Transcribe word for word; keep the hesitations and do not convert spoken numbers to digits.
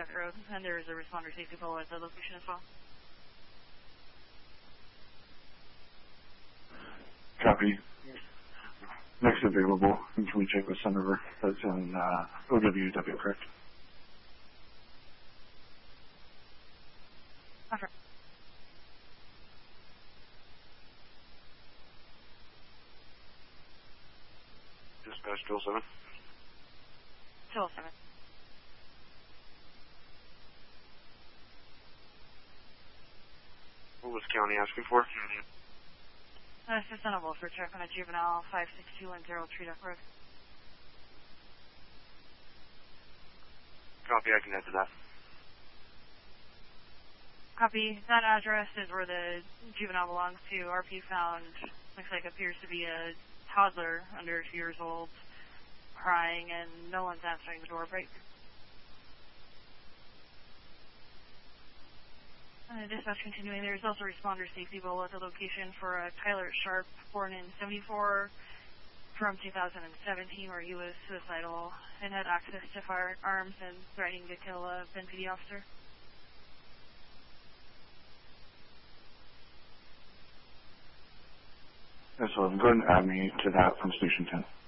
Duck Road, and there is a responder safety pole at the location as well. Copy. Next available. Can we check with Sun River? That's in uh, O W W, correct? Okay. Dispatch two oh seven. two oh seven. What was county asking for? Uh, sustainable for check on a juvenile five six two one zero Tree Duck Road. Copy, I can head to that. Copy. That address is where the juvenile belongs to. R P found, looks like appears to be a toddler under two years old, crying, and no one's answering the door break. Uh, dispatch continuing. There's also responder safety bowl at the location for uh, Tyler Sharp, born in seventy-four, from two thousand seventeen, where he was suicidal and had access to firearms and threatening to kill a Ben P D officer. Excellent. Go ahead and add me to that from Station ten.